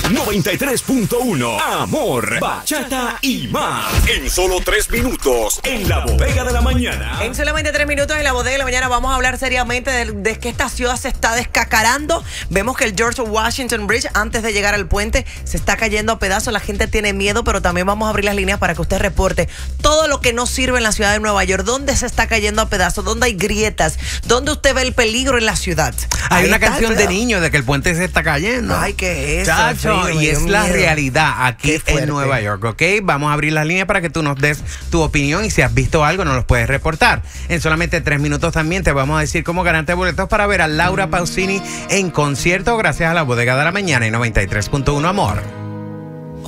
93.1 Amor, Bachata y más. En solo 3 minutos en la bodega de la mañana. En solamente 3 minutos en la bodega de la mañana vamos a hablar seriamente de que esta ciudad se está descacarando. Vemos que el George Washington Bridge, antes de llegar al puente, se está cayendo a pedazos. La gente tiene miedo, pero también vamos a abrir las líneas para que usted reporte todo lo que no sirve en la ciudad de Nueva York. ¿Dónde se está cayendo a pedazos? ¿Dónde hay grietas? ¿Dónde usted ve el peligro en la ciudad? Hay una canción de niños de que el puente se está cayendo. Ay, ¿qué es eso? Chacho, Frío, y es la miedo. realidad aquí en Nueva York, ¿ok? Vamos a abrir las líneas para que tú nos des tu opinión y si has visto algo nos los puedes reportar. En solamente 3 minutos también te vamos a decir cómo ganarte boletos para ver a Laura Pausini en concierto gracias a la bodega de la mañana y 93.1 Amor.